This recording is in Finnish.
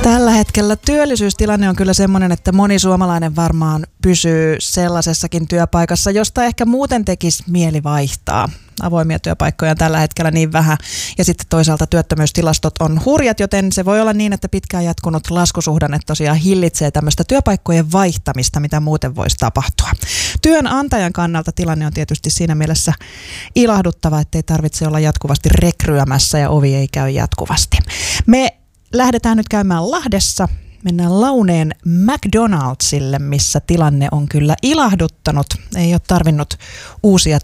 Tällä hetkellä työllisyystilanne on kyllä semmoinen, että moni suomalainen varmaan pysyy sellaisessakin työpaikassa, josta ehkä muuten tekisi mieli vaihtaa. Avoimia työpaikkoja on tällä hetkellä niin vähän ja sitten toisaalta työttömyystilastot on hurjat, joten se voi olla niin, että pitkään jatkunut laskusuhdanne tosiaan hillitsee tämmöistä työpaikkojen vaihtamista, mitä muuten voisi tapahtua. Työnantajan kannalta tilanne on tietysti siinä mielessä ilahduttava, ettei tarvitse olla jatkuvasti rekryämässä ja ovi ei käy jatkuvasti. Me lähdetään nyt käymään Lahdessa. Mennään Launeen McDonaldsille, missä tilanne on kyllä ilahduttanut. Ei ole tarvinnut uusia